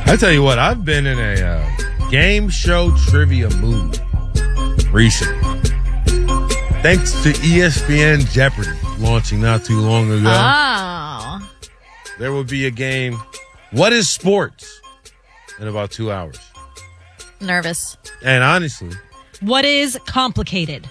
I tell you what, I've been in a game show trivia mood recently. Thanks to ESPN Jeopardy launching not too long ago. Oh. There will be a game, What is Sports? In about 2 hours. Nervous. And honestly, What is complicated?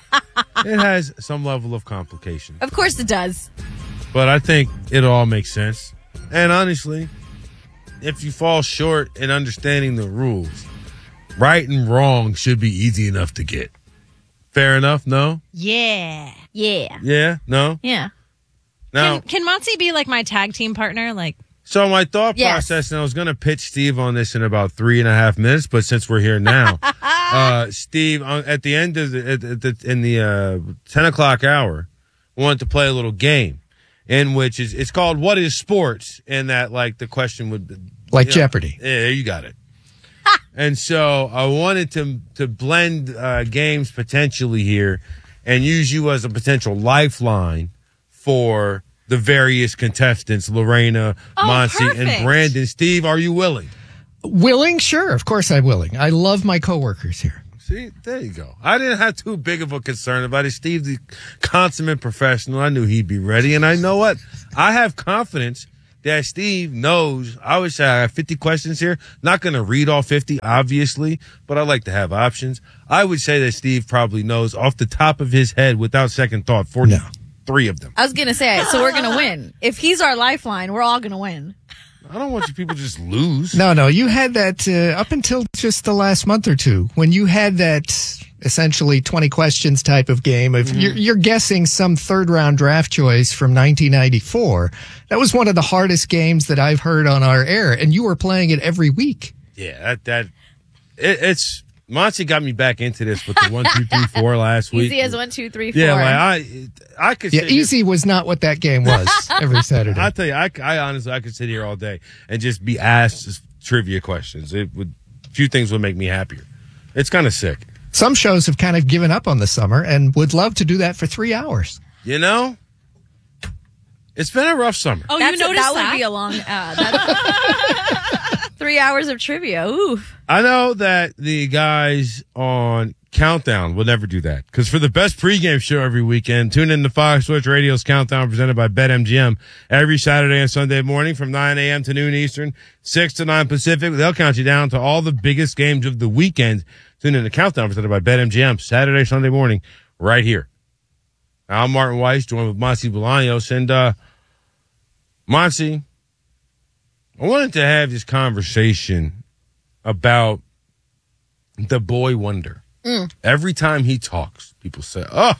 it has some level of complication. Of course it does. But I think it all makes sense. And honestly, if you fall short in understanding the rules, right and wrong should be easy enough to get. Fair enough? No? Yeah. Yeah. Yeah? No? Yeah. Now, Can Monty be like my tag team partner? Like, so my thought Yes. process, and I was going to pitch Steve on this in about 3.5 minutes, but since we're here now, Steve, at the end of in the 10 o'clock hour, wanted to play a little game in which it's called What is Sports? And that, like, the question would be, Like Jeopardy. Yeah, you got it. And so I wanted to blend games potentially here and use you as a potential lifeline for the various contestants, Lorena, Monty, and perfect. Brandon. Steve, are you willing? Willing? Sure. Of course I'm willing. I love my coworkers here. See, there you go. I didn't have too big of a concern about it. Steve, the consummate professional, I knew he'd be ready. And I know what? I have confidence that Steve knows. I would say I have 50 questions here. Not going to read all 50, obviously, but I like to have options. I would say that Steve probably knows off the top of his head, without second thought, 43 of them. I was going to say, so we're going to win. If he's our lifeline, we're all going to win. I don't want you people to just lose. No, you had that up until just the last month or two when you had that essentially 20 questions type of game. If you're guessing some third round draft choice from 1994, that was one of the hardest games that I've heard on our air, and you were playing it every week. Yeah, it's Monty got me back into this with the 1, 2, 3, 4 last week. Easy as 1, 2, 3, 4. Yeah, like I could. Yeah, sit here- easy was not what that game was every Saturday. I'll tell you, I honestly, I could sit here all day and just be asked just trivia questions. A few things would make me happier. It's kind of sick. Some shows have kind of given up on the summer and would love to do that for 3 hours. You know, it's been a rough summer. oh, That's you noticed that that? would be a long 3 hours of trivia. Oof. I know that the guys on Countdown will never do that because for the best pregame show every weekend, tune in to Fox Sports Radio's Countdown presented by BetMGM every Saturday and Sunday morning from 9 a.m. to noon Eastern, 6 to 9 Pacific. They'll count you down to all the biggest games of the weekend. Tune in to Countdown presented by BetMGM Saturday, Sunday morning right here. I'm Martin Weiss, joined with Monty Bolaños. And, Monty, I wanted to have this conversation about the boy wonder. Every time he talks, people say, oh,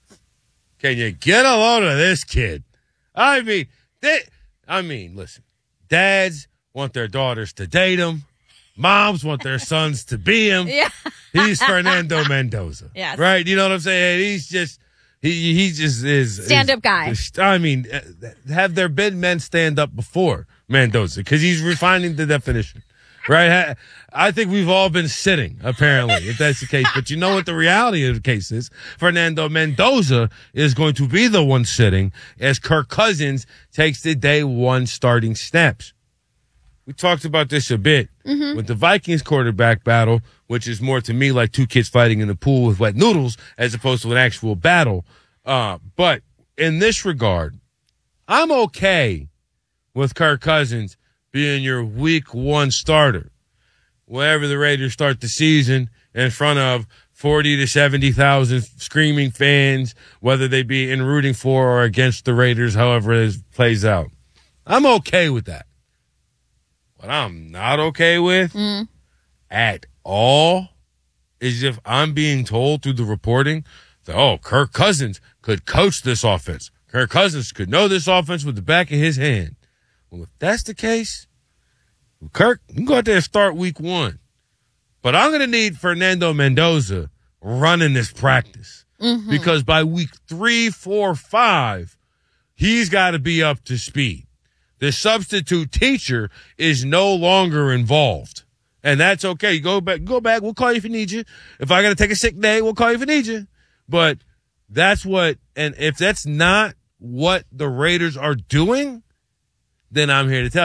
can you get a load of this kid? I mean, listen, dads want their daughters to date him. Moms want their sons to be him. Yeah. He's Fernando Mendoza. Yes. Right? You know what I'm saying? He's just, he just is. Stand-up guy. I mean, have there been men stand up before Mendoza? Because he's refining the definition. Right? I think we've all been sitting, apparently, if that's the case. But you know what the reality of the case is? Fernando Mendoza is going to be the one sitting as Kirk Cousins takes the day one starting snaps. We talked about this a bit with the Vikings quarterback battle, which is more to me like two kids fighting in the pool with wet noodles as opposed to an actual battle. But in this regard, I'm okay with Kirk Cousins being your week one starter. Wherever the Raiders start the season in front of 40 to 70,000 screaming fans, whether they be in rooting for or against the Raiders, however it plays out. I'm okay with that. What I'm not okay with at all is if I'm being told through the reporting that, oh, Kirk Cousins could coach this offense. Kirk Cousins could know this offense with the back of his hand. Well, if that's the case, Kirk, you can go out there and start week one. But I'm going to need Fernando Mendoza running this practice. Because by week 3, 4, 5, he's got to be up to speed. The substitute teacher is no longer involved. And that's okay. Go back. We'll call you if we need you. If I got to take a sick day, we'll call you if we need you. But that's what, and if that's not what the Raiders are doing, then I'm here to tell you,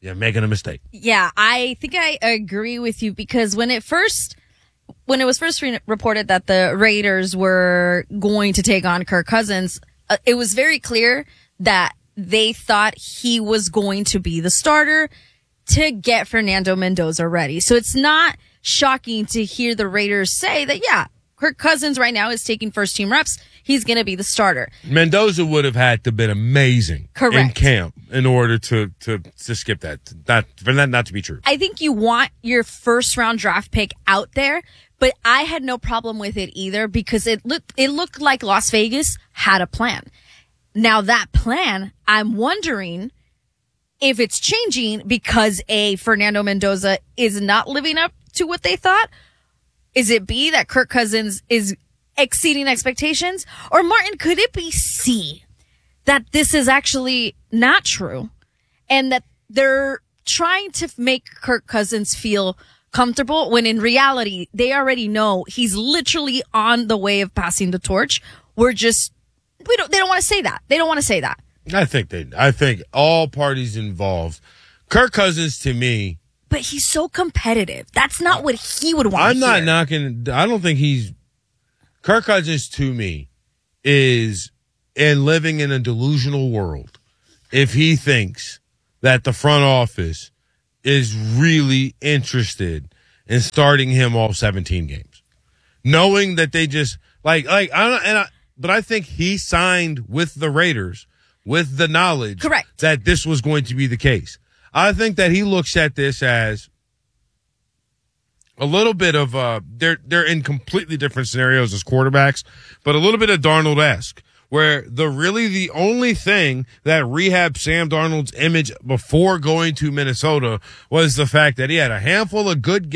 You're making a mistake. Yeah, I think I agree with you because when it was first reported that the Raiders were going to take on Kirk Cousins, it was very clear that they thought he was going to be the starter to get Fernando Mendoza ready. So it's not shocking to hear the Raiders say that, yeah, Kirk Cousins right now is taking first team reps. He's going to be the starter. Mendoza would have had to have been amazing Correct. in camp in order to skip that. For that not to be true. I think you want your first round draft pick out there, but I had no problem with it either because it looked like Las Vegas had a plan. Now that plan, I'm wondering if it's changing because Fernando Mendoza is not living up to what they thought. Is it B, that Kirk Cousins is exceeding expectations? Or Martin, could it be C, that this is actually not true and that they're trying to make Kirk Cousins feel comfortable when in reality, they already know he's literally on the way of passing the torch. They don't want to say that. They don't want to say that. I think all parties involved. Kirk Cousins to me. But he's so competitive. That's not what he would want I'm to not hear. knocking. I don't think Kirk Cousins to me is living in a delusional world if he thinks that the front office is really interested in starting him all 17 games, knowing that they just but I think he signed with the Raiders with the knowledge Correct. that this was going to be the case. I think that he looks at this as a little bit of they're in completely different scenarios as quarterbacks, but a little bit of Darnold-esque, where the only thing that rehabbed Sam Darnold's image before going to Minnesota was the fact that he had a handful of good,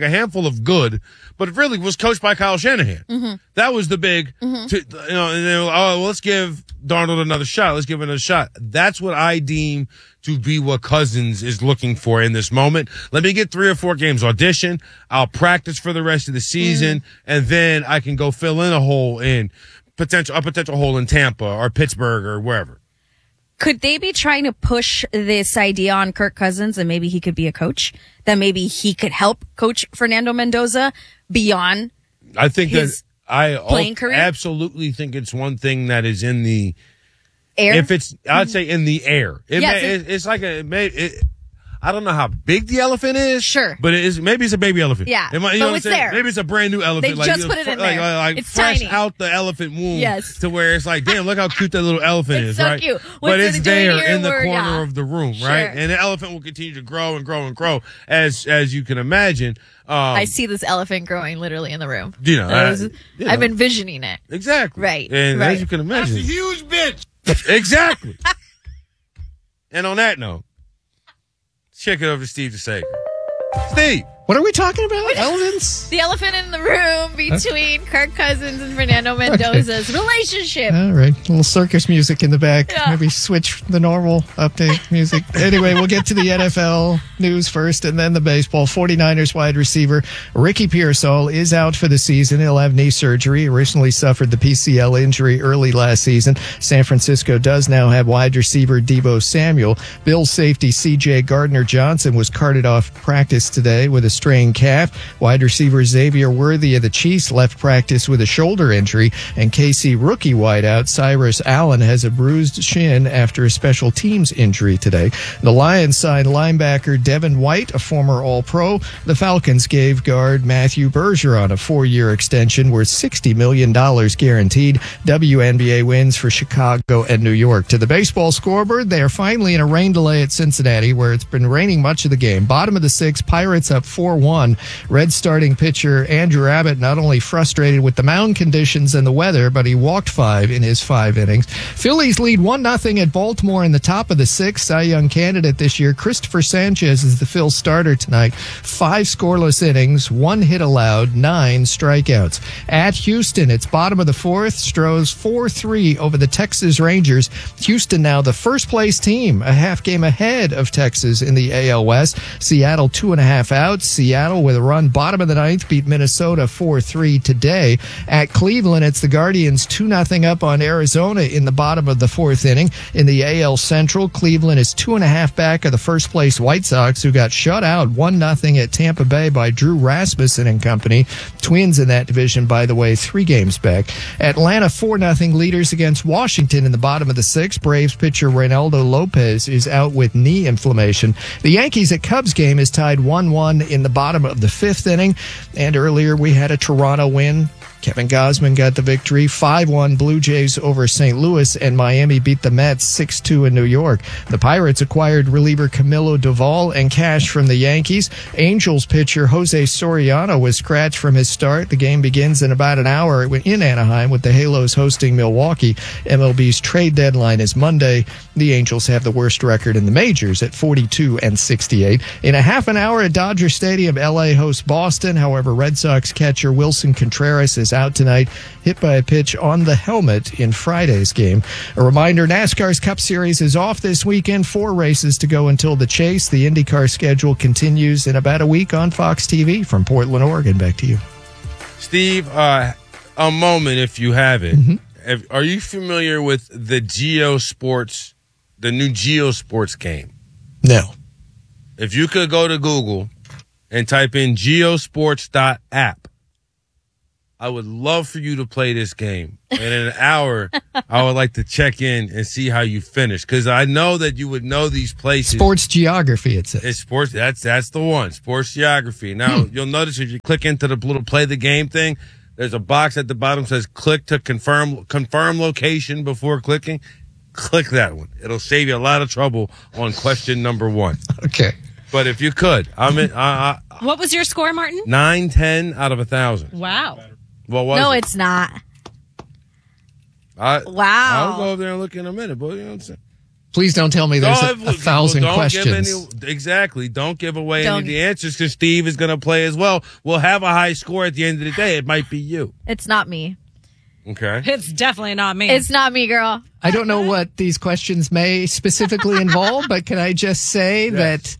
but it really was coached by Kyle Shanahan. Mm-hmm. That was the big, and then, let's give Darnold another shot. Let's give him another shot. That's what I deem to be what Cousins is looking for in this moment. Let me get 3 or 4 games audition. I'll practice for the rest of the season, and then I can go fill in a potential hole in Tampa or Pittsburgh or wherever. Could they be trying to push this idea on Kirk Cousins and maybe he could be a coach? That maybe he could help coach Fernando Mendoza beyond I think his playing career? Absolutely think it's one thing that is in the air? I'd say in the air. It's like I don't know how big the elephant is. Sure. But maybe it's a baby elephant. Yeah. But it's there. Maybe it's a brand new elephant. They just put it in there. Like it's fresh tiny. out the elephant womb. Yes. To where it's like, damn, look how cute that little elephant It's is, so right? cute. But it's there in the corner yeah. of the room, Sure. right? And the elephant will continue to grow and grow and grow as you can imagine. I see this elephant growing literally in the room. I'm envisioning it. Exactly. Right. And right. as you can imagine. That's a huge bitch. Exactly. And on that note, check it over to Steve DeSager. Steve. What are we talking about? Elephants? The elephant in the room between Kirk Cousins and Fernando Mendoza's relationship. All right. A little circus music in the back. Yeah. Maybe switch the normal update music. Anyway, we'll get to the NFL news first and then the baseball. 49ers wide receiver Ricky Pearsall is out for the season. He'll have knee surgery. Originally suffered the PCL injury early last season. San Francisco does now have wide receiver Deebo Samuel. Bills safety C.J. Gardner-Johnson was carted off practice today with a strained calf. Wide receiver Xavier Worthy of the Chiefs left practice with a shoulder injury, and KC rookie wideout Cyrus Allen has a bruised shin after a special teams injury today. The Lions signed linebacker Devin White, a former All-Pro. The Falcons gave guard Matthew Bergeron a 4-year extension worth $60 million guaranteed. WNBA wins for Chicago and New York. To the baseball scoreboard, they are finally in a rain delay at Cincinnati, where it's been raining much of the game. Bottom of the 6th, Pirates up 4-1. Red starting pitcher Andrew Abbott not only frustrated with the mound conditions and the weather, but he walked 5 in his 5 innings. Phillies lead 1-0 at Baltimore in the top of the 6th. Cy Young candidate this year, Christopher Sanchez, is the Phil starter tonight. 5 scoreless innings, 1 hit allowed, 9 strikeouts. At Houston, it's bottom of the 4th. Stros 4-3 over the Texas Rangers. Houston now the first place team, a half game ahead of Texas in the AL West. Seattle 2.5 outs. Seattle with a run. Bottom of the ninth, beat Minnesota 4-3 today. At Cleveland, it's the Guardians 2-0 up on Arizona in the bottom of the fourth inning. In the AL Central, Cleveland is 2.5 back of the first place White Sox, who got shut out 1-0 at Tampa Bay by Drew Rasmussen and company. Twins in that division, by the way, 3 games back. Atlanta 4-0 leaders against Washington in the bottom of the sixth. Braves pitcher Reynaldo Lopez is out with knee inflammation. The Yankees at Cubs game is tied 1-1 in the bottom of the fifth inning. And earlier we had a Toronto win. Kevin Gausman got the victory. 5-1 Blue Jays over St. Louis, and Miami beat the Mets 6-2 in New York. The Pirates acquired reliever Camilo Doval and cash from the Yankees. Angels pitcher Jose Soriano was scratched from his start. The game begins in about an hour in Anaheim with the Halos hosting Milwaukee. MLB's trade deadline is Monday. The Angels have the worst record in the majors at 42-68. In a half an hour at Dodger Stadium, LA hosts Boston. However, Red Sox catcher Wilson Contreras is out tonight, hit by a pitch on the helmet in Friday's game. A reminder, NASCAR's Cup Series is off this weekend. 4 races to go until the chase. The IndyCar schedule continues in about a week on Fox TV. From Portland, Oregon, back to you. Steve, a moment if you have it. Mm-hmm. Are you familiar with the GeoSports, the new GeoSports game? No. If you could go to Google and type in geosports.app, I would love for you to play this game. And in an hour, I would like to check in and see how you finish. Because I know that you would know these places. Sports geography, it says. It's sports. That's the one. Sports geography. Now, you'll notice if you click into the little play the game thing, there's a box at the bottom that says click to confirm location before clicking. Click that one. It'll save you a lot of trouble on question number 1. Okay. But if you could, What was your score, Martin? 9-10 out of 1,000. Wow. What was No, it? it's not. Wow. Wow. I'll go over there and look in a minute, but you know what I'm saying? Please don't tell me there's a 1,000 questions. Exactly. Don't give away any Don't. of the answers because Steve is going to play as well. We'll have a high score at the end of the day. It might be you. It's not me. Okay. It's definitely not me. It's not me, girl. I don't know what these questions may specifically involve, but can I just say that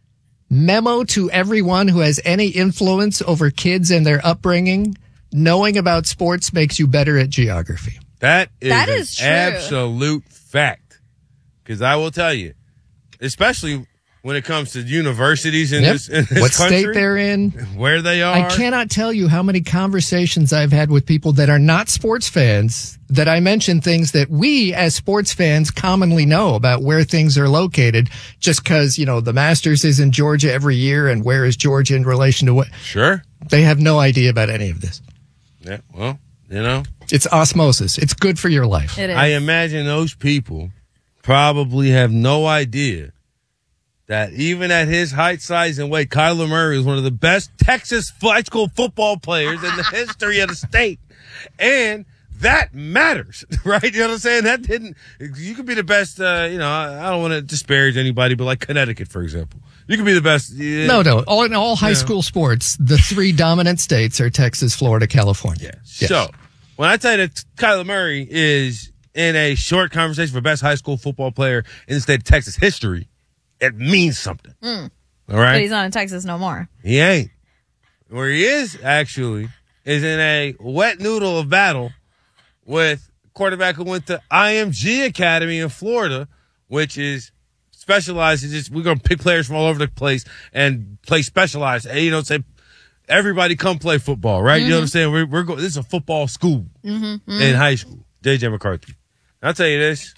memo to everyone who has any influence over kids and their upbringing, knowing about sports makes you better at geography. That That an is true. absolute fact. Because I will tell you, especially when it comes to universities in this What country, state they're in. where they are. I cannot tell you how many conversations I've had with people that are not sports fans that I mention things that we as sports fans commonly know about where things are located just because, you know, the Masters is in Georgia every year and where is Georgia in relation to what? Sure. They have no idea about any of this. Yeah. Well, you know, It's osmosis. It's good for your life. It is. I imagine those people probably have no idea that even at his height, size, and weight, Kyler Murray is one of the best Texas high school football players in the history of the state. And that matters, right? You know what I'm saying? That didn't, you could be the best, you know, I don't want to disparage anybody, but like Connecticut, for example. You could be the best. No. In all high school sports, the 3 dominant states are Texas, Florida, California. Yeah. So when I tell you that Kyler Murray is in a short conversation for best high school football player in the state of Texas history, it means something. All right? But he's not in Texas no more. He ain't. Where he is, actually, is in a wet noodle of battle with quarterback who went to IMG Academy in Florida, which is specialized. We're going to pick players from all over the place and play specialized. And, you know, say, everybody come play football, right? You know what I'm saying? We're going. This is a football school in high school. J.J. McCarthy. I'll tell you this.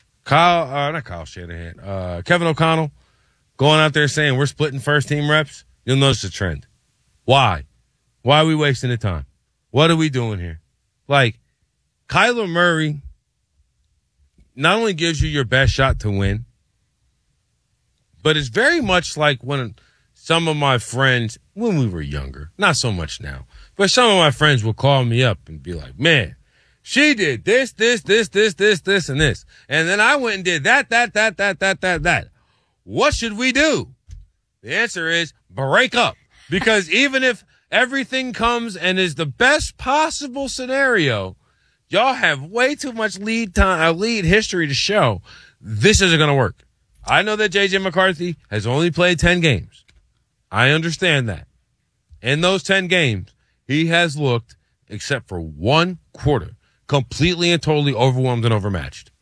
Not Kyle Shanahan. Kevin O'Connell going out there saying we're splitting first team reps. You'll notice a trend. Why? Why are we wasting the time? What are we doing here? Like, Kyler Murray not only gives you your best shot to win, but it's very much like when some of my friends, when we were younger, not so much now, but some of my friends would call me up and be like, man, she did this, and this. And then I went and did that. What should we do? The answer is break up. Because even if everything comes and is the best possible scenario, y'all have way too much lead history to show this isn't going to work. I know that J.J. McCarthy has only played 10 games. I understand that. In those 10 games, he has looked, except for one quarter, completely and totally overwhelmed and overmatched.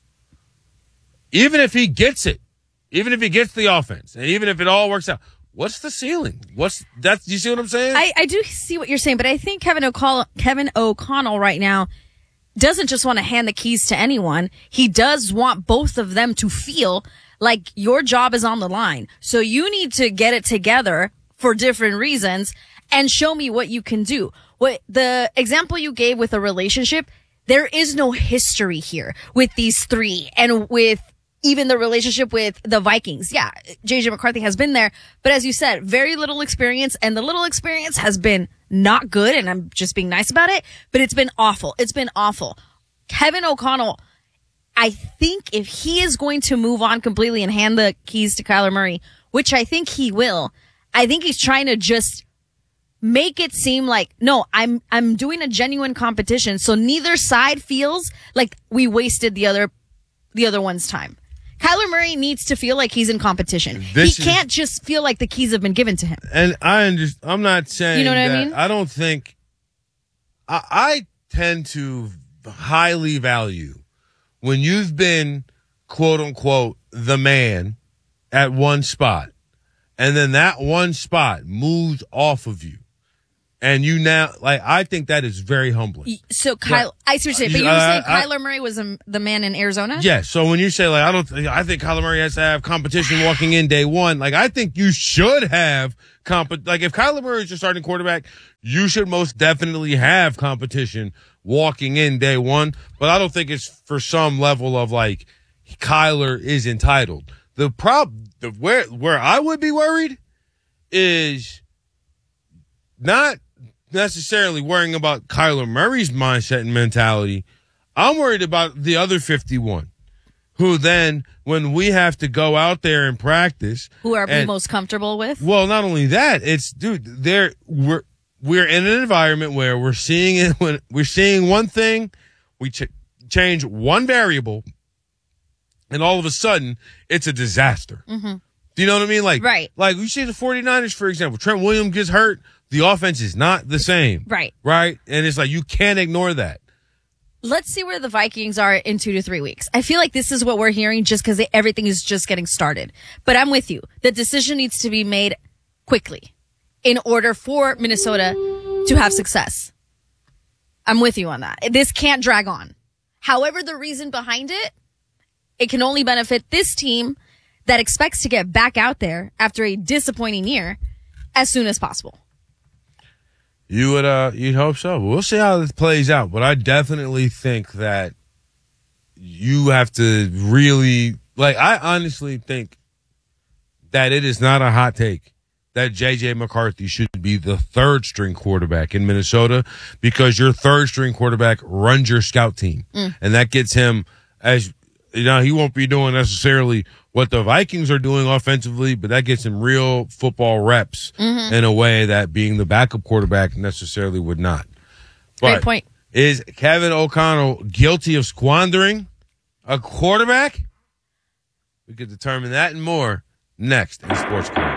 Even if he gets it, even if he gets the offense, and even if it all works out, what's the ceiling? Do you see what I'm saying? I do see what you're saying, but I think Kevin O'Connell right now doesn't just want to hand the keys to anyone. He does want both of them to feel like your job is on the line. So you need to get it together for different reasons and show me what you can do. What the example you gave with a relationship, there is no history here with these three and with even the relationship with the Vikings. Yeah, JJ McCarthy has been there, but as you said, very little experience, and the little experience has been not good, and I'm just being nice about it, but it's been awful. It's been awful. Kevin O'Connell, I think if he is going to move on completely and hand the keys to Kyler Murray, which I think he will, I think he's trying to just make it seem like, no, I'm doing a genuine competition, so neither side feels like we wasted the other one's time. Kyler Murray needs to feel like he's in competition. He can't just feel like the keys have been given to him. And I'm not saying, you know what that, I mean? I don't think, I tend to highly value when you've been, quote unquote, the man at one spot, and then that one spot moves off of you. And you now, I think that is very humbling. So, I see what you're saying, but you were saying Kyler Murray was the man in Arizona? Yes. So when you say, I think Kyler Murray has to have competition walking in day one, I think you should have if Kyler Murray is your starting quarterback, you should most definitely have competition walking in day one. But I don't think it's for some level of, Kyler is entitled. The problem, where I would be worried is not necessarily worrying about Kyler Murray's mindset and mentality. I'm worried about the other 51 who then, when we have to go out there and practice, who are we most comfortable with? Well, not only that, it's we're in an environment where we're seeing it when we're seeing one thing, we change one variable, and all of a sudden it's a disaster. Mm-hmm. Do you know what I mean? Right. You see the 49ers, for example, Trent Williams gets hurt. The offense is not the same. Right. Right? And it's you can't ignore that. Let's see where the Vikings are in 2 to 3 weeks. I feel like this is what we're hearing just because everything is just getting started. But I'm with you. The decision needs to be made quickly in order for Minnesota to have success. I'm with you on that. This can't drag on. However, the reason behind it, it can only benefit this team that expects to get back out there after a disappointing year as soon as possible. You'd hope so. We'll see how this plays out, but I definitely think that you have to really, I honestly think that it is not a hot take that JJ McCarthy should be the third string quarterback in Minnesota, because your third string quarterback runs your scout team. And that gets him, as he won't be doing necessarily what the Vikings are doing offensively, but that gets him real football reps in a way that being the backup quarterback necessarily would not. But great point. Is Kevin O'Connell guilty of squandering a quarterback? We could determine that and more next in Sports Corner.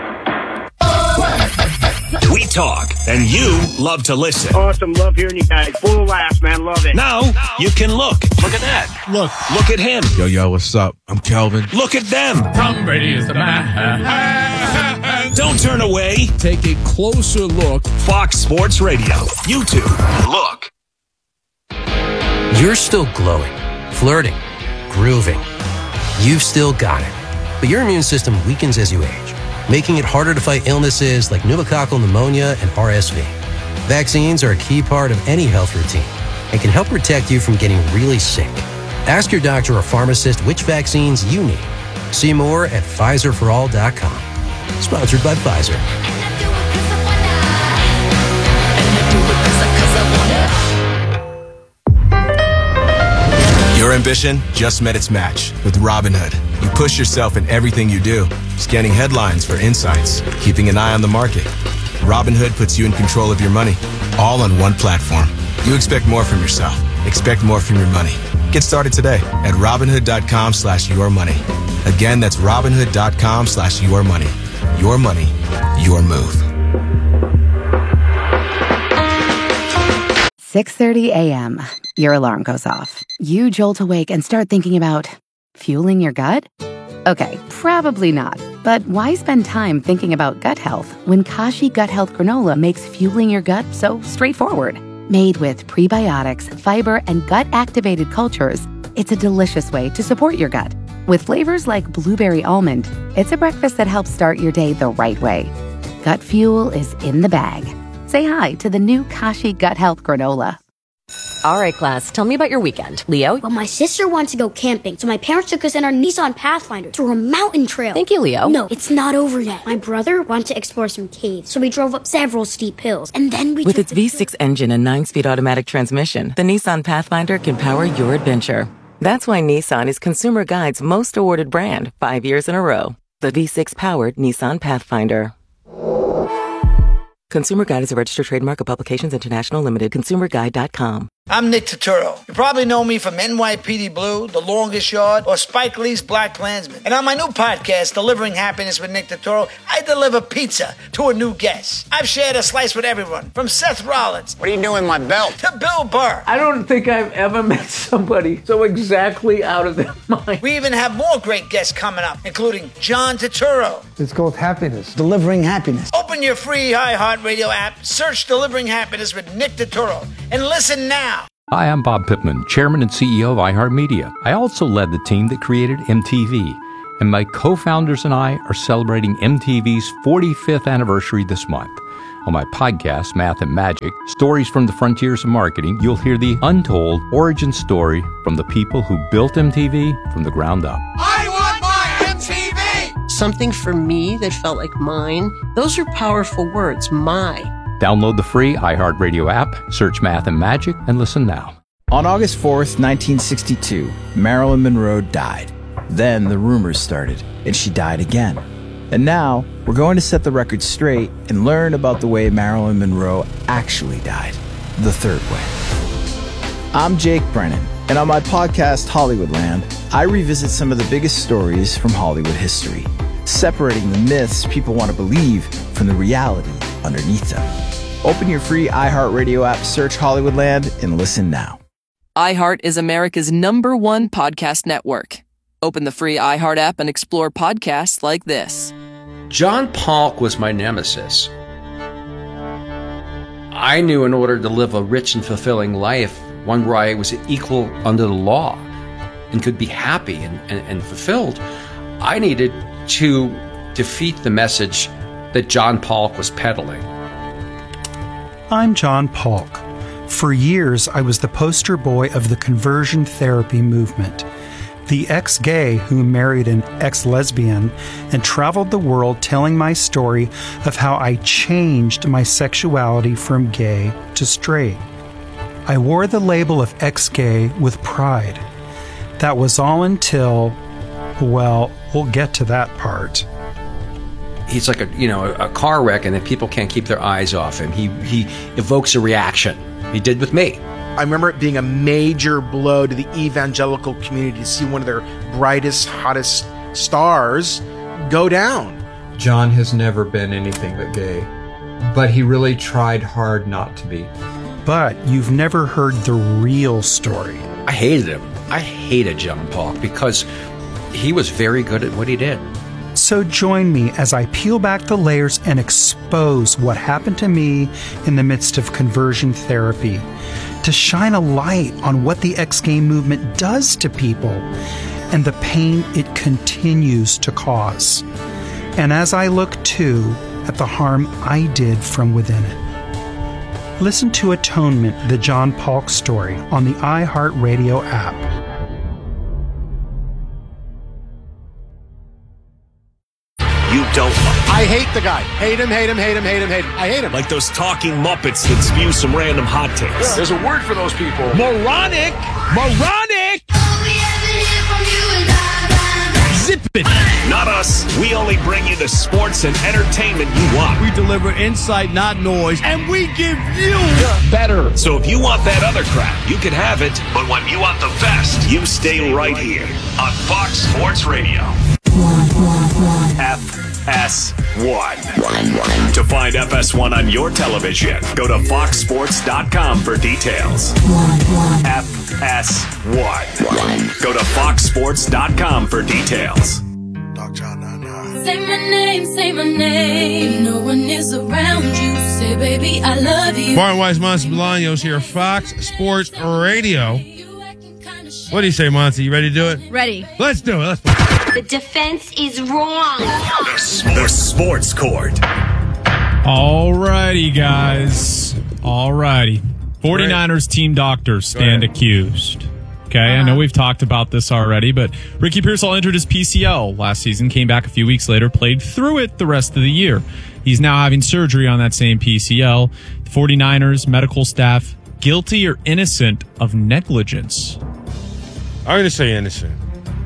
We talk, and you love to listen. Awesome. Love hearing you guys. Full of laughs, man. Love it. Now you can look. Look at that. Look at him. Yo, what's up? I'm Kelvin. Look at them. Tom Brady is the man. Don't turn away. Take a closer look. Fox Sports Radio. YouTube. Look. You're still glowing, flirting, grooving. You've still got it. But your immune system weakens as you age, making it harder to fight illnesses like pneumococcal pneumonia and RSV. Vaccines are a key part of any health routine and can help protect you from getting really sick. Ask your doctor or pharmacist which vaccines you need. See more at PfizerForAll.com. Sponsored by Pfizer. Your ambition just met its match with Robinhood. You push yourself in everything you do, scanning headlines for insights, keeping an eye on the market. Robinhood puts you in control of your money, all on one platform. You expect more from yourself. Expect more from your money. Get started today at Robinhood.com/yourmoney. Again, that's Robinhood.com/yourmoney. Your money, your move. 6:30 a.m., your alarm goes off. You jolt awake and start thinking about fueling your gut? Okay, probably not. But why spend time thinking about gut health when Kashi Gut Health Granola makes fueling your gut so straightforward? Made with prebiotics, fiber, and gut-activated cultures, it's a delicious way to support your gut. With flavors like blueberry almond, it's a breakfast that helps start your day the right way. Gut fuel is in the bag. Say hi to the new Kashi Gut Health Granola. All right, class, tell me about your weekend. Leo? Well, my sister wants to go camping, so my parents took us in our Nissan Pathfinder through a mountain trail. Thank you, Leo. No, it's not over yet. My brother wanted to explore some caves, so we drove up several steep hills, and then we With its V6 engine and 9-speed automatic transmission, the Nissan Pathfinder can power your adventure. That's why Nissan is Consumer Guide's most awarded brand 5 years in a row. The V6-powered Nissan Pathfinder. Consumer Guide is a registered trademark of Publications International Limited. ConsumerGuide.com. I'm Nick Turturro. You probably know me from NYPD Blue, The Longest Yard, or Spike Lee's Black Klansman. And on my new podcast, Delivering Happiness with Nick Turturro, I deliver pizza to a new guest. I've shared a slice with everyone, from Seth Rollins. What are you doing, my belt? To Bill Burr. I don't think I've ever met somebody so exactly out of their mind. We even have more great guests coming up, including John Turturro. It's called Happiness. Delivering Happiness. Open your free iHeartRadio app, search Delivering Happiness with Nick Turturro, and listen now. Hi, I'm Bob Pittman, Chairman and CEO of iHeartMedia. I also led the team that created MTV, and my co-founders and I are celebrating MTV's 45th anniversary this month. On my podcast, Math and Magic, Stories from the Frontiers of Marketing, you'll hear the untold origin story from the people who built MTV from the ground up. I want my MTV! Something for me that felt like mine. Those are powerful words, my. Download the free iHeartRadio app, search Math and Magic, and listen now. On August 4th, 1962, Marilyn Monroe died. Then the rumors started, and she died again. And now, we're going to set the record straight and learn about the way Marilyn Monroe actually died, the third way. I'm Jake Brennan, and on my podcast, Hollywoodland, I revisit some of the biggest stories from Hollywood history, separating the myths people want to believe from the reality underneath them. Open your free iHeartRadio app, search Hollywoodland, and listen now. iHeart is America's #1 podcast network. Open the free iHeart app and explore podcasts like this. John Polk was my nemesis. I knew in order to live a rich and fulfilling life, one where I was equal under the law and could be happy and fulfilled, I needed to defeat the message that John Polk was peddling. I'm John Polk. For years, I was the poster boy of the conversion therapy movement. The ex-gay who married an ex-lesbian and traveled the world telling my story of how I changed my sexuality from gay to straight. I wore the label of ex-gay with pride. That was all until, well, we'll get to that part. He's like a car wreck, and if people can't keep their eyes off him, he evokes a reaction. He did with me. I remember it being a major blow to the evangelical community to see one of their brightest, hottest stars go down. John has never been anything but gay, but he really tried hard not to be. But you've never heard the real story. I hated him. I hated John Polk because he was very good at what he did. So join me as I peel back the layers and expose what happened to me in the midst of conversion therapy, to shine a light on what the ex-gay movement does to people and the pain it continues to cause. And as I look too at the harm I did from within it. Listen to Atonement, the John Polk story on the iHeartRadio app. You don't love. I hate the guy. Hate him, hate him, hate him, hate him, hate him. I hate him. Like those talking Muppets that spew some random hot takes. Yeah. There's a word for those people. Moronic! Moronic! Zip it! Not us. We only bring you the sports and entertainment you want. We deliver insight, not noise, and we give you better. So if you want that other crap, you can have it. But when you want the best, you stay right here on Fox Sports Radio. FS1. To find FS1 on your television, go to foxsports.com for details. FS1. Go to foxsports.com for details. Say my name. No one is around you. Say, baby, I love you. Martin Weiss, Monty Bolaños here, Fox Sports Radio. What do you say, Monty? You ready to do it? Ready. Let's do it. The defense is wrong. The Sports Court. Alrighty, guys. Alrighty. 49ers team doctors stand accused. Okay, I know we've talked about this already, but Ricky Pearsall entered his PCL last season, came back a few weeks later, played through it the rest of the year. He's now having surgery on that same PCL. The 49ers medical staff, guilty or innocent of negligence? I'm going to say innocent.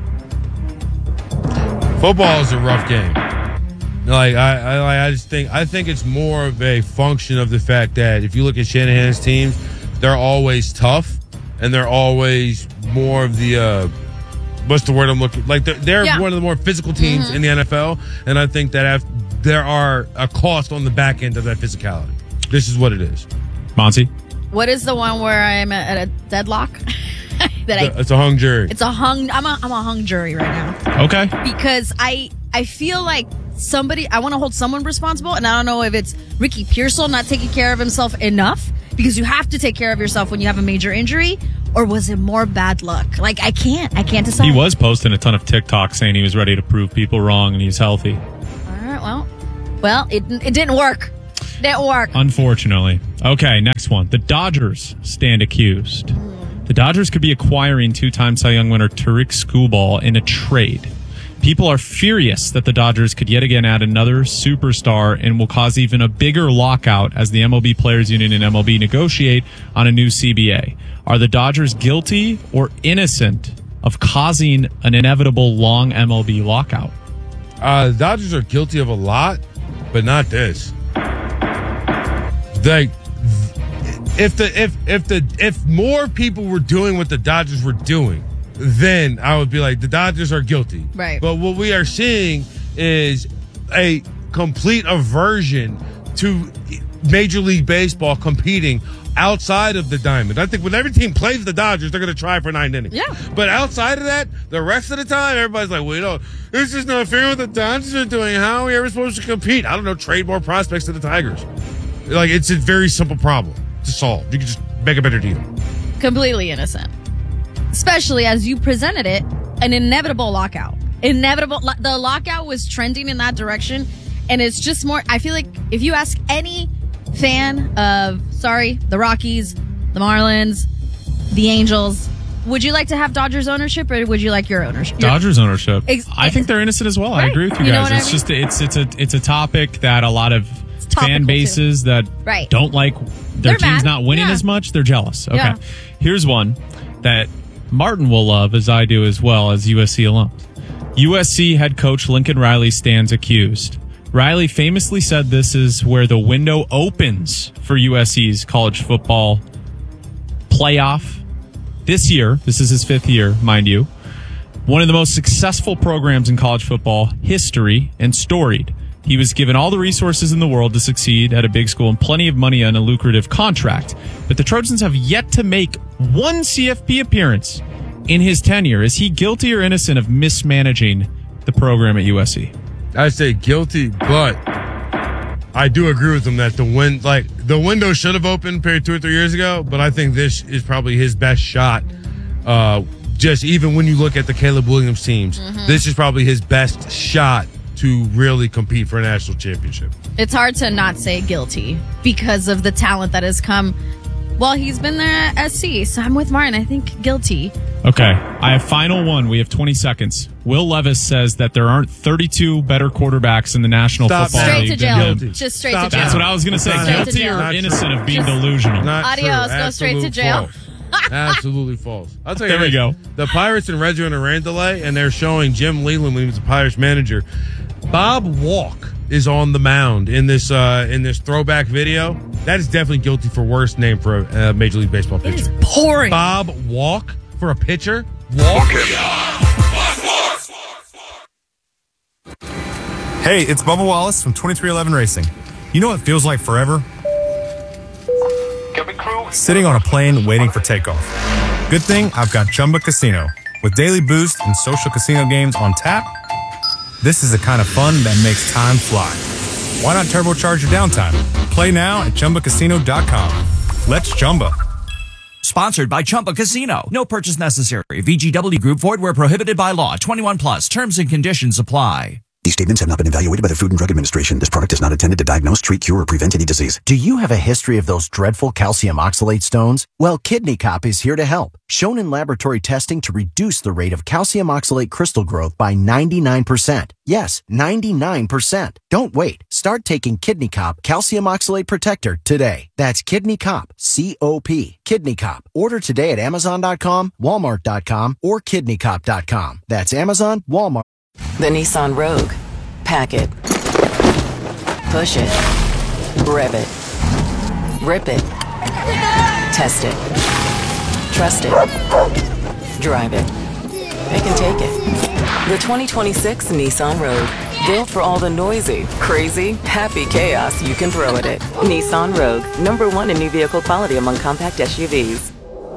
Football is a rough game. Like I think it's more of a function of the fact that if you look at Shanahan's teams, they're always tough and they're always more of the what's the word I'm looking like they're one of the more physical teams in the NFL, and I think that there are a cost on the back end of that physicality. This is what it is. Monty? What is the one where I'm at a deadlock? It's a hung jury. I'm a hung jury right now. Okay. Because I feel like I want to hold someone responsible, and I don't know if it's Ricky Pearsall not taking care of himself enough, because you have to take care of yourself when you have a major injury, or was it more bad luck? Like, I can't decide. He was posting a ton of TikTok saying he was ready to prove people wrong and he's healthy. All right, well, it didn't work. Didn't work. Unfortunately. Okay, next one. The Dodgers stand accused. The Dodgers could be acquiring two-time Cy Young winner Tariq Skubal in a trade. People are furious that the Dodgers could yet again add another superstar and will cause even a bigger lockout as the MLB Players Union and MLB negotiate on a new CBA. Are the Dodgers guilty or innocent of causing an inevitable long MLB lockout? The Dodgers are guilty of a lot, but not this. If more people were doing what the Dodgers were doing, then I would be like, the Dodgers are guilty. Right. But what we are seeing is a complete aversion to Major League Baseball competing outside of the diamond. I think when every team plays the Dodgers, they're going to try for 9 innings. Yeah. But outside of that, the rest of the time, everybody's like, well, this is not fair what the Dodgers are doing. How are we ever supposed to compete? I don't know, trade more prospects to the Tigers. Like, it's a very simple problem to solve. You can just make a better deal. Completely innocent. Especially as you presented it, an inevitable lockout. The lockout was trending in that direction, and it's just more, I feel like if you ask any fan of, the Rockies, the Marlins, the Angels, would you like to have Dodgers ownership, or would you like your ownership? Dodgers ownership. I think they're innocent as well. Right. I agree with you guys. It's a topic that a lot of fan bases that don't like their team's not winning as much, they're jealous. Okay. Yeah. Here's one that Martin will love, as I do as well, as USC alums. USC head coach Lincoln Riley stands accused. Riley famously said this is where the window opens for USC's college football playoff. This year, this is his 5th year, mind you, one of the most successful programs in college football history and storied. He was given all the resources in the world to succeed at a big school and plenty of money on a lucrative contract. But the Trojans have yet to make one CFP appearance in his tenure. Is he guilty or innocent of mismanaging the program at USC? I say guilty, but I do agree with him that the window should have opened 2 or 3 years ago, but I think this is probably his best shot. Just even when you look at the Caleb Williams teams, this is probably his best shot to really compete for a national championship. It's hard to not say guilty because of the talent that has come while he's been there at SC. So I'm with Martin. I think guilty. Okay. I have final one. We have 20 seconds. Will Levis says that there aren't 32 better quarterbacks in the National Football League. Straight to jail. Just straight to jail. That's what I was going to say. Guilty or innocent of being delusional? Adios. Go straight to jail. Absolutely false. I'll tell you. There we go. The Pirates and Reds are in a rain delay, and they're showing Jim Leland when he was the Pirates manager. Bob Walk is on the mound in this throwback video. That is definitely guilty for worst name for a Major League Baseball pitcher. It is pouring. Bob Walk for a pitcher. Walk. Hey, it's Bubba Wallace from 2311 Racing. You know what feels like forever? Sitting on a plane waiting for takeoff. Good thing I've got Chumba Casino. With daily boost and social casino games on tap, this is the kind of fun that makes time fly. Why not turbocharge your downtime? Play now at ChumbaCasino.com. Let's Chumba. Sponsored by Chumba Casino. No purchase necessary. VGW Group. Void where prohibited by law. 21 plus. Terms and conditions apply. These statements have not been evaluated by the Food and Drug Administration. This product is not intended to diagnose, treat, cure, or prevent any disease. Do you have a history of those dreadful calcium oxalate stones? Well, Kidney Cop is here to help. Shown in laboratory testing to reduce the rate of calcium oxalate crystal growth by 99%. Yes, 99%. Don't wait. Start taking Kidney Cop Calcium Oxalate Protector today. That's Kidney Cop, C-O-P. Kidney Cop. Order today at Amazon.com, Walmart.com, or KidneyCop.com. That's Amazon, Walmart. The Nissan Rogue. Pack it. Push it. Rev it. Rip it. Test it. Trust it. Drive it. They can take it. The 2026 Nissan Rogue. Built for all the noisy, crazy, happy chaos you can throw at it. Nissan Rogue. #1 in new vehicle quality among compact SUVs.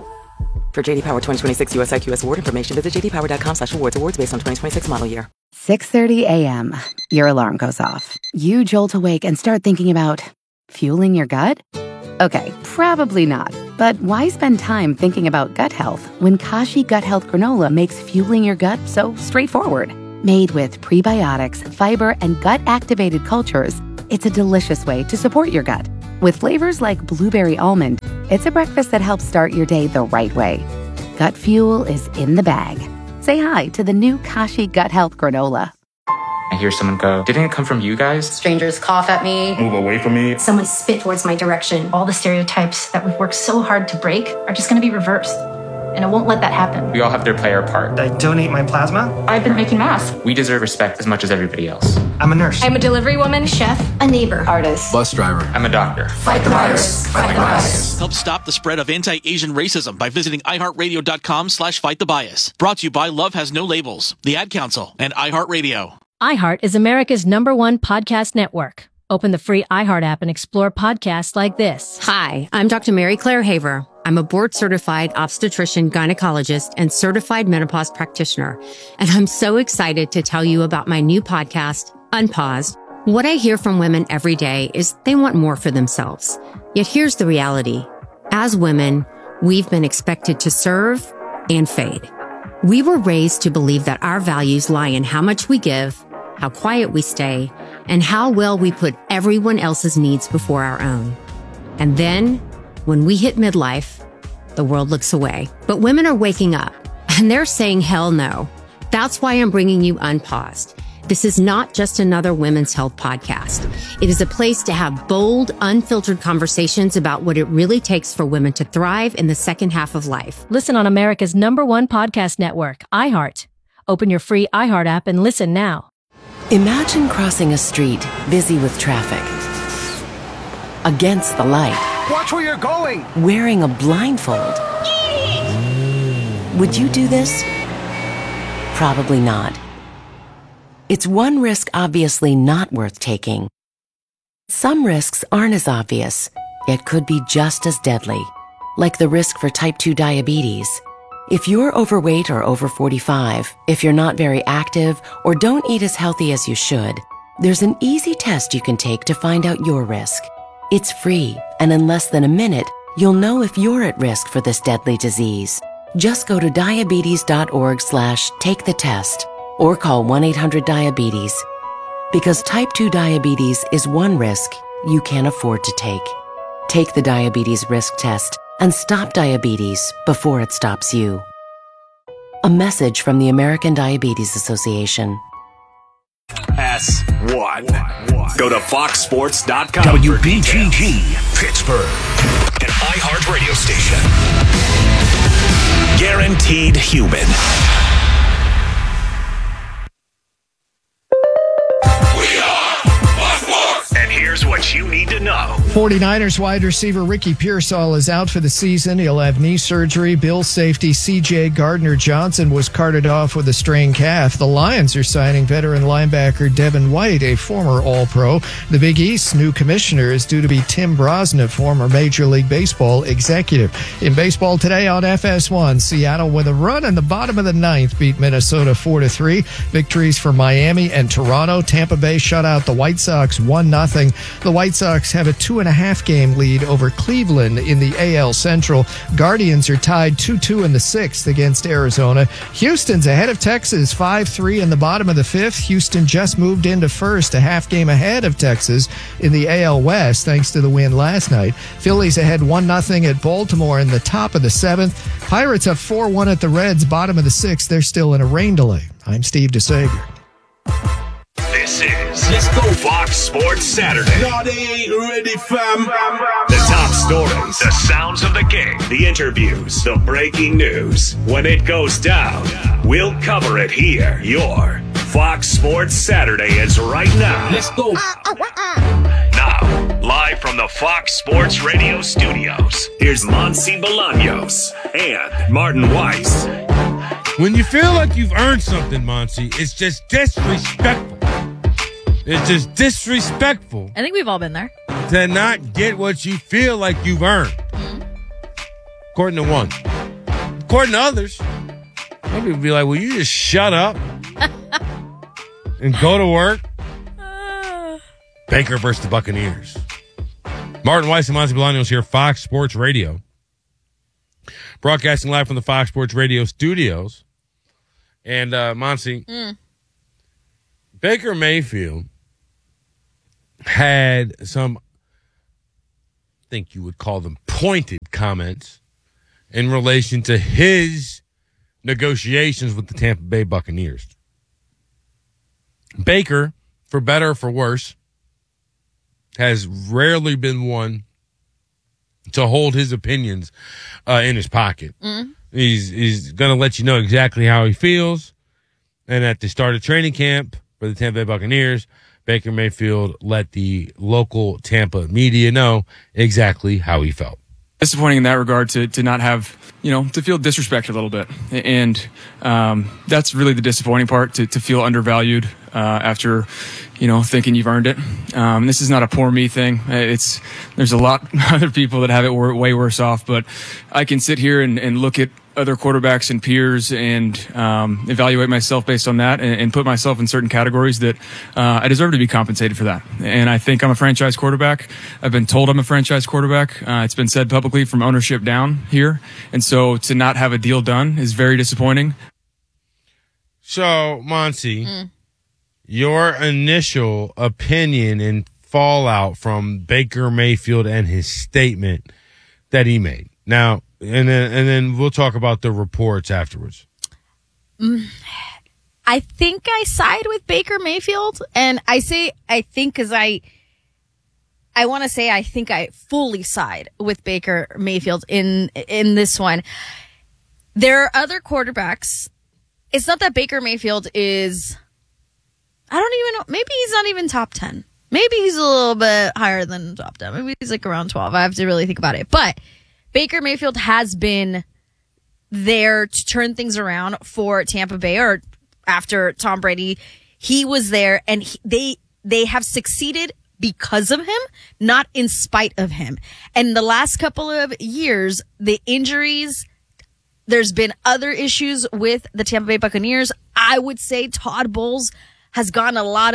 For JD Power 2026 US IQS award information, visit jdpower.com/awards. Awards based on 2026 model year. 6:30 a.m. Your alarm goes off. You jolt awake and start thinking about fueling your gut? Okay, probably not. But why spend time thinking about gut health when Kashi Gut Health Granola makes fueling your gut so straightforward? Made with prebiotics, fiber, and gut-activated cultures, it's a delicious way to support your gut. With flavors like blueberry almond, it's a breakfast that helps start your day the right way. Gut fuel is in the bag. Say hi to the new Kashi Gut Health Granola. I hear someone go, "Didn't it come from you guys?" Strangers cough at me. Move away from me. Someone spit towards my direction. All the stereotypes that we've worked so hard to break are just going to be reversed. And I won't let that happen. We all have to play our part. I donate my plasma. I've been making masks. We deserve respect as much as everybody else. I'm a nurse. I'm a delivery woman, chef, a neighbor, artist, bus driver. I'm a doctor. Fight the virus. Fight the bias. Help stop the spread of anti-Asian racism by visiting iHeartRadio.com/fightthebbias. Brought to you by Love Has No Labels, the Ad Council, and iHeartRadio. iHeart is America's #1 podcast network. Open the free iHeart app and explore podcasts like this. Hi, I'm Dr. Mary Claire Haver. I'm a board-certified obstetrician, gynecologist, and certified menopause practitioner. And I'm so excited to tell you about my new podcast, Unpaused. What I hear from women every day is they want more for themselves. Yet here's the reality. As women, we've been expected to serve and fade. We were raised to believe that our values lie in how much we give, how quiet we stay, and how well we put everyone else's needs before our own. And then, when we hit midlife, the world looks away. But women are waking up, and they're saying hell no. That's why I'm bringing you Unpaused. This is not just another women's health podcast. It is a place to have bold, unfiltered conversations about what it really takes for women to thrive in the second half of life. Listen on America's #1 podcast network, iHeart. Open your free iHeart app and listen now. Imagine crossing a street busy with traffic. Against the light. Watch where you're going! Wearing a blindfold. Would you do this? Probably not. It's one risk obviously not worth taking. Some risks aren't as obvious, yet could be just as deadly, like the risk for type 2 diabetes. If you're overweight or over 45, if you're not very active, or don't eat as healthy as you should, there's an easy test you can take to find out your risk. It's free, and in less than a minute, you'll know if you're at risk for this deadly disease. Just go to diabetes.org/take-the-test or call 1-800-DIABETES. Because type 2 diabetes is one risk you can't afford to take. Take the diabetes risk test and stop diabetes before it stops you. A message from the American Diabetes Association. S1. Go to foxsports.com. WBGG, Pittsburgh. An iHeart radio station. Guaranteed human. We are Fox Sports. And here's what you need to know. 49ers wide receiver Ricky Pearsall is out for the season. He'll have knee surgery. Bills safety C.J. Gardner-Johnson was carted off with a strained calf. The Lions are signing veteran linebacker Devin White, a former All-Pro. The Big East's new commissioner is due to be Tim Brosnan, former Major League Baseball executive. In baseball today on FS1, Seattle with a run in the bottom of the ninth beat Minnesota 4-3. Victories for Miami and Toronto. Tampa Bay shut out the White Sox 1-0. The White Sox have a 2.5 game lead over Cleveland in the AL Central. Guardians are tied 2-2 in the sixth against Arizona. Houston's ahead of Texas 5-3 in the bottom of the fifth. Houston just moved into first, a half game ahead of Texas in the AL West thanks to the win last night. Phillies ahead 1-0 at Baltimore in the top of the seventh. Pirates up 4-1 at the Reds, bottom of the sixth. They're still in a rain delay. I'm Steve DeSager. This is Let's Go Fox Sports Saturday. No, they ain't ready, fam. The top stories, the sounds of the game, the interviews, the breaking news. When it goes down, we'll cover it here. Your Fox Sports Saturday is right now. Let's go. Now, live from the Fox Sports Radio studios, here's Monsi Bolaños and Martin Weiss. When you feel like you've earned something, Monsi, it's just disrespectful. It's just disrespectful. I think we've all been there. To not get what you feel like you've earned. Mm-hmm. According to one. According to others, some people be like, will you just shut up and go to work? Baker versus the Buccaneers. Martin Weiss and Monsi Bolaños here, Fox Sports Radio. Broadcasting live from the Fox Sports Radio studios. And, Monsi, Baker Mayfield had some, I think you would call them pointed comments in relation to his negotiations with the Tampa Bay Buccaneers. Baker, for better or for worse, has rarely been one to hold his opinions in his pocket. He's going to let you know exactly how he feels. And at the start of training camp for the Tampa Bay Buccaneers, Baker Mayfield let the local Tampa media know exactly how he felt. Disappointing in that regard to not have, to feel disrespected a little bit. And that's really the disappointing part, to feel undervalued after, thinking you've earned it. This is not a poor me thing. There's a lot of other people that have it way worse off, but I can sit here and look at other quarterbacks and peers and evaluate myself based on that and put myself in certain categories that I deserve to be compensated for that. And I think I'm a franchise quarterback. I've been told I'm a franchise quarterback. It's been said publicly from ownership down here. And so to not have a deal done is very disappointing. So, Monsi, your initial opinion and fallout from Baker Mayfield and his statement that he made. Now, and then we'll talk about the reports afterwards. I think I side with Baker Mayfield, and I say I think because I want to say I think I fully side with Baker Mayfield in this one. There are other quarterbacks. It's not that Baker Mayfield is, I don't even know, maybe he's not even top 10. Maybe he's a little bit higher than top 10. Maybe he's like around 12. I have to really think about it. But Baker Mayfield has been there to turn things around for Tampa Bay, or after Tom Brady. He was there, and they have succeeded because of him, not in spite of him. And the last couple of years, the injuries, there's been other issues with the Tampa Bay Buccaneers. I would say Todd Bowles has gone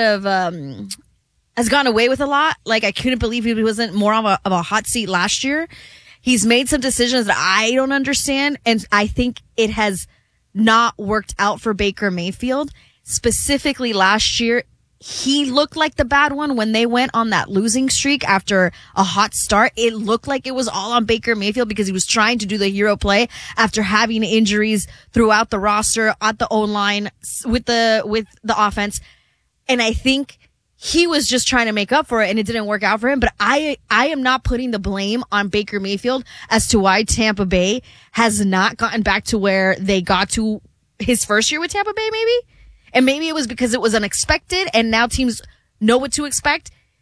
away with a lot. Like, I couldn't believe he wasn't more of a hot seat last year. He's made some decisions that I don't understand, and I think it has not worked out for Baker Mayfield. Specifically last year, he looked like the bad one when they went on that losing streak after a hot start. It looked like it was all on Baker Mayfield because he was trying to do the hero play after having injuries throughout the roster, at the O-line, with the offense. And I think he was just trying to make up for it, and it didn't work out for him. But I am not putting the blame on Baker Mayfield as to why Tampa Bay has not gotten back to where they got to his first year with Tampa Bay, maybe. And maybe it was because it was unexpected, and now teams know what to expect.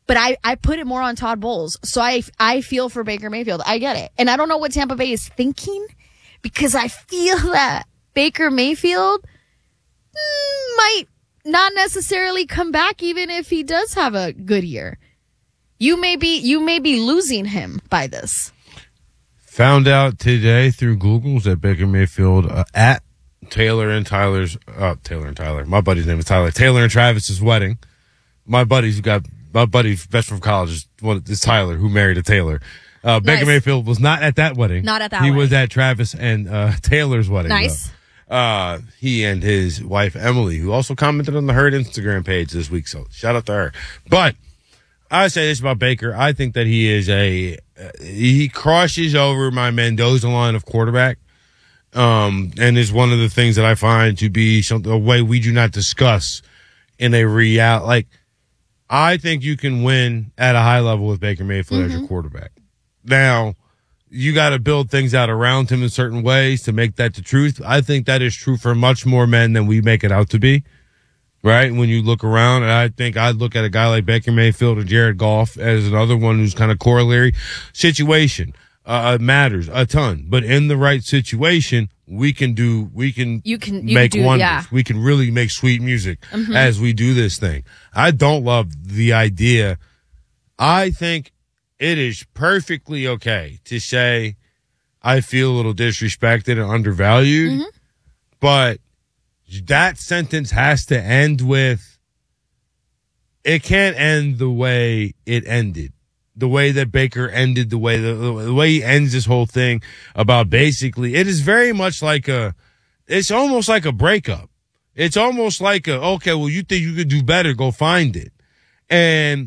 But I put it more on Todd Bowles. So I feel for Baker Mayfield. I get it. And I don't know what Tampa Bay is thinking, because I feel that Baker Mayfield might not necessarily come back even if he does have a good year. You may be losing him by this. Found out today through Google's that Baker Mayfield at Taylor and Tyler. My buddy's name is Tyler. Taylor and Travis's wedding. My buddy's best friend from college is Tyler, who married a Taylor. Baker Nice. Mayfield was not at that wedding. Not at that He wedding. was at Travis and Taylor's wedding. Nice. Though. He and his wife, Emily, who also commented on the Herd Instagram page this week. So shout out to her. But I say this about Baker. I think that he is he crosses over my Mendoza line of quarterback. And is one of the things that I find to be a way we do not discuss in a reality. Like, I think you can win at a high level with Baker Mayfield as your quarterback. Now, you got to build things out around him in certain ways to make that the truth. I think that is true for much more men than we make it out to be, right? When you look around, and I think I'd look at a guy like Baker Mayfield or Jared Goff as another one who's kind of corollary. Situation matters a ton, but in the right situation, you can make wonders. Yeah. We can really make sweet music as we do this thing. I don't love the idea. I think it is perfectly okay to say I feel a little disrespected and undervalued, but that sentence has to end with, it can't end the way it ended. The way that Baker ended, the way he ends this whole thing about basically, it is very much like it's almost like a breakup. It's almost like okay, well, you think you could do better, go find it. And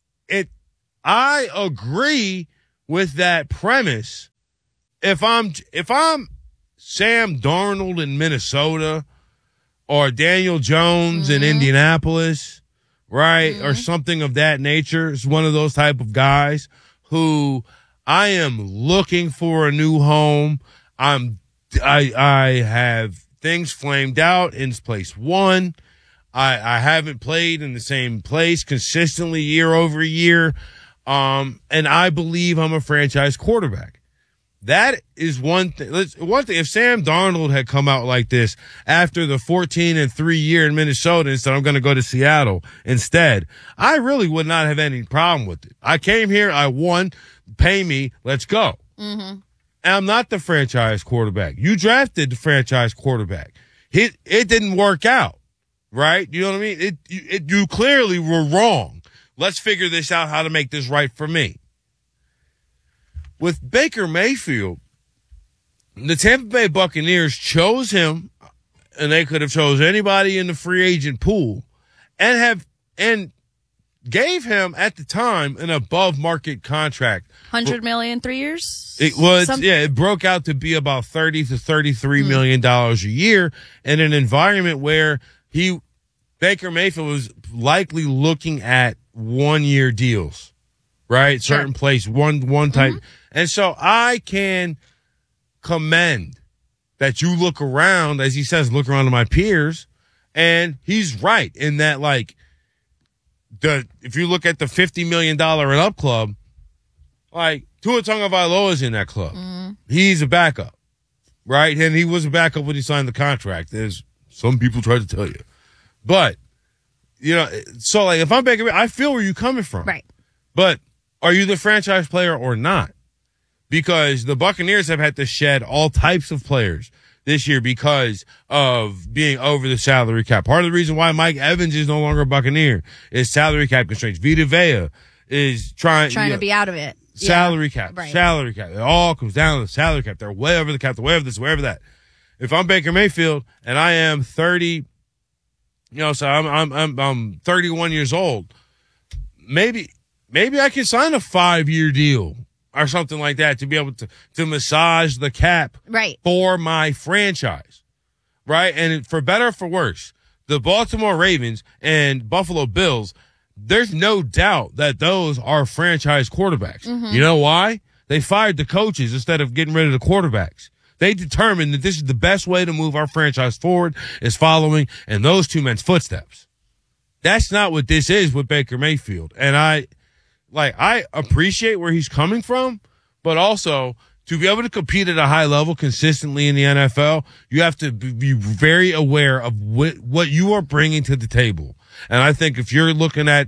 I agree with that premise. If I'm Sam Darnold in Minnesota or Daniel Jones in Indianapolis, right? Or something of that nature. It's one of those type of guys who I am looking for a new home. I have things flamed out in place one. I haven't played in the same place consistently year over year. And I believe I'm a franchise quarterback. That is one thing. If Sam Darnold had come out like this after the 14-3 year in Minnesota and said, I'm going to go to Seattle instead, I really would not have any problem with it. I came here, I won, pay me, let's go. And I'm not the franchise quarterback. You drafted the franchise quarterback. It didn't work out, right? You know what I mean? You clearly were wrong. Let's figure this out, how to make this right for me. With Baker Mayfield, the Tampa Bay Buccaneers chose him, and they could have chose anybody in the free agent pool, and gave him at the time an above market contract. $100 million, 3 years? It was, it broke out to be about $30 to $33 million a year in an environment where Baker Mayfield was likely looking at 1 year deals, right? Certain place, one type. And so I can commend that you look around, as he says, look around to my peers, and he's right in that, like, if you look at the $50 million and up club, like, Tua Tagovailoa's in that club. He's a backup, right? And he was a backup when he signed the contract, as some people try to tell you. But, so, like, if I'm Baker, I feel where you're coming from. Right. But are you the franchise player or not? Because the Buccaneers have had to shed all types of players this year because of being over the salary cap. Part of the reason why Mike Evans is no longer a Buccaneer is salary cap constraints. Vita Vea is trying to be out of it. Salary cap. It all comes down to the salary cap. They're way over the cap. They're way over this, way over that. If I'm Baker Mayfield and I am 30, so I'm 31 years old, maybe I can sign a 5-year deal or something like that to be able to massage the cap for my franchise, right? And for better or for worse, the Baltimore Ravens and Buffalo Bills, there's no doubt that those are franchise quarterbacks. You know why? They fired the coaches instead of getting rid of the quarterbacks. They determined that this is the best way to move our franchise forward is following in those two men's footsteps. That's not what this is with Baker Mayfield. And like, I appreciate where he's coming from, but also to be able to compete at a high level consistently in the NFL, you have to be very aware of what you are bringing to the table. And I think if you're looking at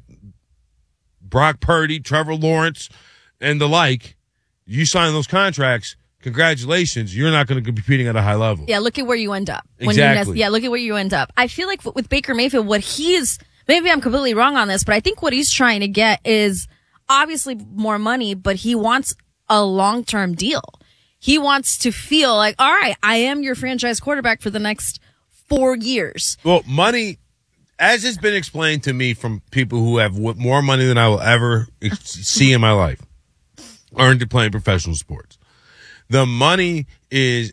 Brock Purdy, Trevor Lawrence, and the like, you sign those contracts, congratulations, you're not going to be competing at a high level. Yeah, look at where you end up. Exactly. Look at where you end up. I feel like with Baker Mayfield, what he's, maybe I'm completely wrong on this, but I think what he's trying to get is obviously more money, but he wants a long-term deal. He wants to feel like, all right, I am your franchise quarterback for the next 4 years. Well, money, as it's been explained to me from people who have more money than I will ever see in my life, earned to playing professional sports. The money is,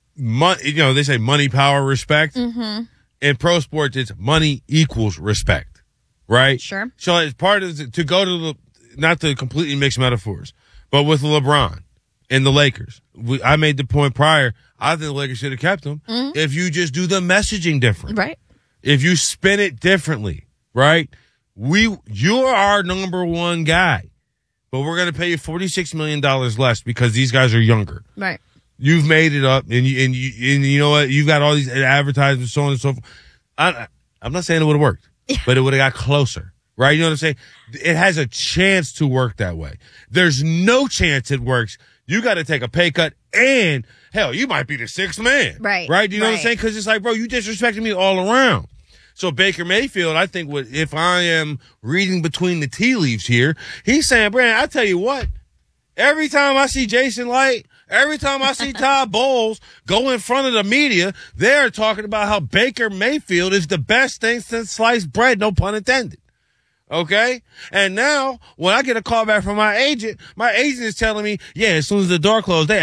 they say money, power, respect. Mm-hmm. In pro sports, it's money equals respect, right? Sure. So as part of to go to not to completely mix metaphors, but with LeBron and the Lakers, I made the point prior, I think the Lakers should have kept him if you just do the messaging different. Right. If you spin it differently, right? You're our number one guy, but we're going to pay you $46 million less because these guys are younger. Right. You've made it up, and you know what? You've got all these advertisements, so on and so forth. I'm not saying it would have worked, but it would have got closer, right? You know what I'm saying? It has a chance to work that way. There's no chance it works. You got to take a pay cut, and hell, you might be the sixth man, right? Right? You know what I'm saying? Because it's like, bro, you disrespecting me all around. So Baker Mayfield, I think, if I am reading between the tea leaves here, he's saying, Brandon, I tell you what, every time I see Jason Light, every time I see Todd Bowles go in front of the media, they're talking about how Baker Mayfield is the best thing since sliced bread, no pun intended. Okay? And now, when I get a call back from my agent is telling me, yeah, as soon as the door closed, they